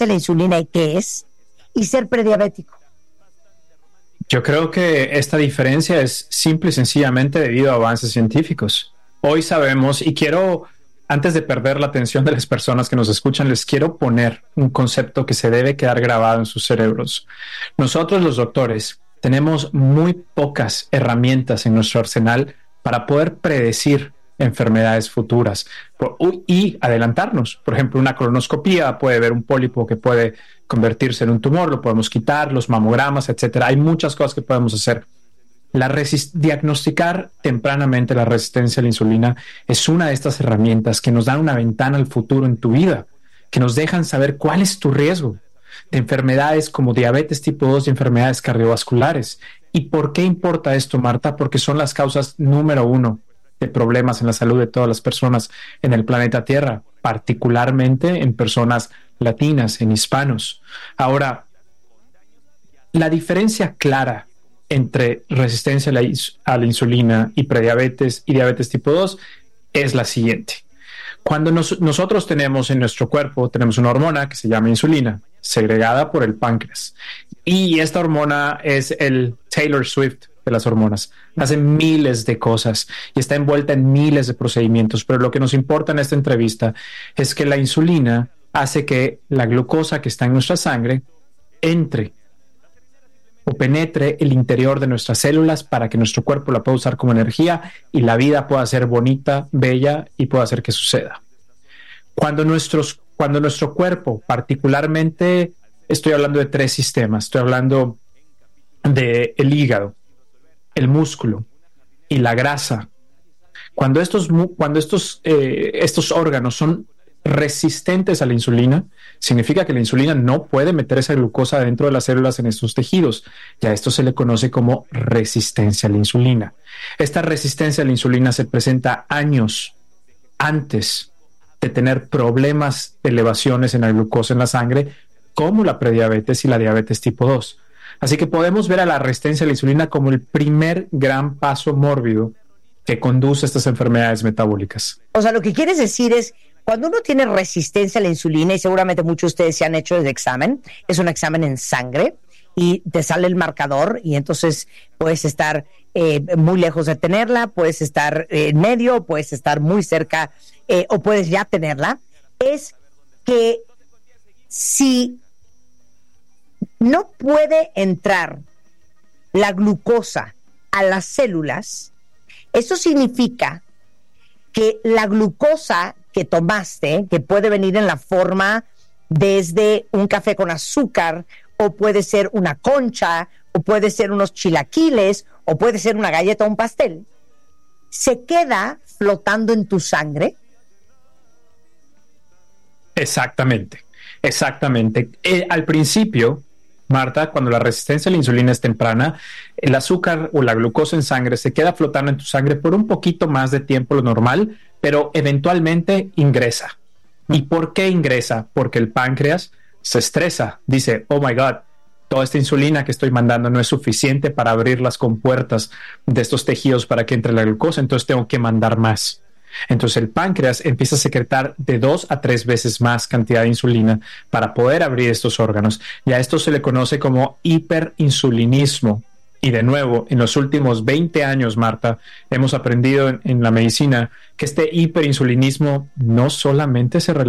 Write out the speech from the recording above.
resistencia a la insulina y qué es, y ser prediabético? Yo creo que esta diferencia es simple y sencillamente debido a avances científicos. Hoy sabemos, y quiero, antes de perder la atención de las personas que nos escuchan, les quiero poner un concepto que se debe quedar grabado en sus cerebros. Nosotros los doctores tenemos muy pocas herramientas en nuestro arsenal para poder predecir enfermedades futuras y adelantarnos. Por ejemplo, una colonoscopía puede ver un pólipo que puede convertirse en un tumor, lo podemos quitar, los mamogramas, etcétera. Hay muchas cosas que podemos hacer. Diagnosticar tempranamente la resistencia a la insulina es una de estas herramientas que nos dan una ventana al futuro en tu vida, que nos dejan saber cuál es tu riesgo de enfermedades como diabetes tipo 2 y enfermedades cardiovasculares. ¿Y por qué importa esto, Marta? Porque son las causas número 1 de problemas en la salud de todas las personas en el planeta Tierra, particularmente en personas latinas, en hispanos. Ahora, la diferencia clara entre resistencia a la insulina y prediabetes y diabetes tipo 2 es la siguiente. Cuando nosotros tenemos en nuestro cuerpo, tenemos una hormona que se llama insulina, segregada por el páncreas. Y esta hormona es el Taylor Swift de las hormonas. Hace miles de cosas y está envuelta en miles de procedimientos, pero lo que nos importa en esta entrevista es que la insulina hace que la glucosa que está en nuestra sangre entre o penetre el interior de nuestras células para que nuestro cuerpo la pueda usar como energía y la vida pueda ser bonita, bella y pueda hacer que suceda. Cuando nuestro cuerpo, particularmente, estoy hablando de 3 sistemas, estoy hablando del hígado, el músculo y la grasa. Cuando estos órganos son resistentes a la insulina, significa que la insulina no puede meter esa glucosa dentro de las células en estos tejidos. Y a esto se le conoce como resistencia a la insulina. Esta resistencia a la insulina se presenta años antes de tener problemas de elevaciones en la glucosa en la sangre, como la prediabetes y la diabetes tipo 2. Así que podemos ver a la resistencia a la insulina como el primer gran paso mórbido que conduce a estas enfermedades metabólicas. O sea, lo que quieres decir es, cuando uno tiene resistencia a la insulina, y seguramente muchos de ustedes se han hecho el examen, es un examen en sangre, y te sale el marcador, y entonces puedes estar muy lejos de tenerla, puedes estar en medio, puedes estar muy cerca, o puedes ya tenerla, es que si no puede entrar la glucosa a las células, eso significa que la glucosa que tomaste, que puede venir en la forma desde un café con azúcar, o puede ser una concha, o puede ser unos chilaquiles, o puede ser una galleta o un pastel, se queda flotando en tu sangre. Exactamente. Al principio, Marta, cuando la resistencia a la insulina es temprana, el azúcar o la glucosa en sangre se queda flotando en tu sangre por un poquito más de tiempo de lo normal, pero eventualmente ingresa. ¿Y por qué ingresa? Porque el páncreas se estresa, dice, oh my God, toda esta insulina que estoy mandando no es suficiente para abrir las compuertas de estos tejidos para que entre la glucosa, entonces tengo que mandar más. Entonces el páncreas empieza a secretar de 2 a 3 veces más cantidad de insulina para poder abrir estos órganos. Y a esto se le conoce como hiperinsulinismo. Y de nuevo, en los últimos 20 años, Marta, hemos aprendido en la medicina que este hiperinsulinismo no solamente se relaciona